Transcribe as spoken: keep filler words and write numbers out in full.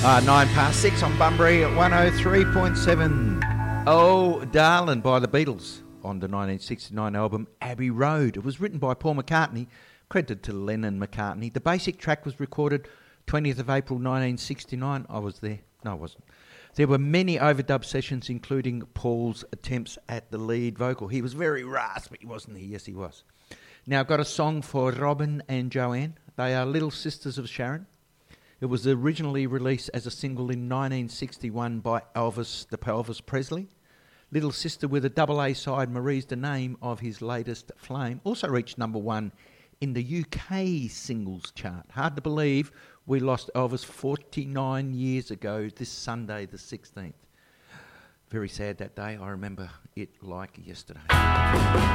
Uh, nine past six on Bunbury at one oh three point seven. Oh, Darlin' by the Beatles on the nineteen sixty-nine album Abbey Road. It was written by Paul McCartney, credited to Lennon McCartney. The basic track was recorded twentieth of April nineteen sixty-nine. I was there. No, I wasn't. There were many overdub sessions, including Paul's attempts at the lead vocal. He was very raspy, wasn't he? Yes, he was. Now, I've got a song for Robin and Joanne. They are Little Sisters of Sharon. It was originally released as a single in nineteen sixty-one by Elvis, the Elvis Presley. Little Sister with a double A side, Marie's the name of his latest flame. Also reached number one in the U K singles chart. Hard to believe we lost Elvis forty-nine years ago this Sunday the sixteenth. Very sad that day. I remember it like yesterday.